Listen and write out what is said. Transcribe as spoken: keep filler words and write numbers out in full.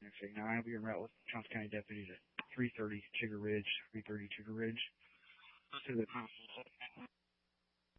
say nine. I'll be en route with Johnson County deputy to three thirty Chigger Ridge, three thirty Chigger Ridge. To the